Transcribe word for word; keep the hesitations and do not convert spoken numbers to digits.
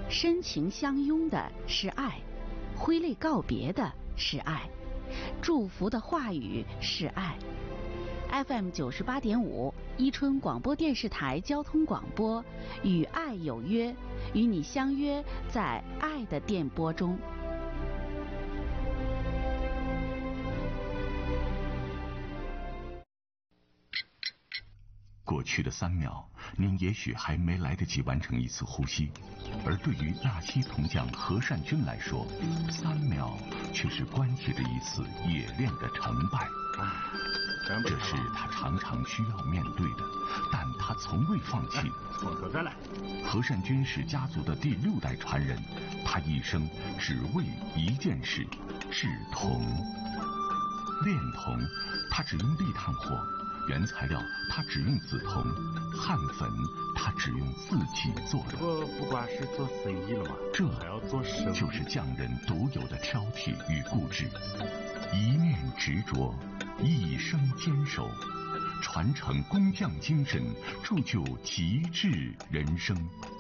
深情相拥的是爱，挥泪告别的是爱，祝福的话语是爱。F M 九十八点五，伊春广播电视台交通广播，与爱有约，与你相约在爱的电波中。 过去的三秒，您也许还没来得及完成一次呼吸，而对于纳西铜匠何善君来说，三秒却是关系着一次冶炼的成败。这是他常常需要面对的，但他从未放弃。 从头再来。 何善君是家族的第六代传人，他一生只为一件事：制铜。炼铜，他只用砾炭火。原材料它只用紫铜，焊粉它只用自己做的。 不不光是做生意了嘛， 这还要做生意， 就是匠人独有的挑剔与固执，一念执着，一生坚守，传承工匠精神，铸就极致人生。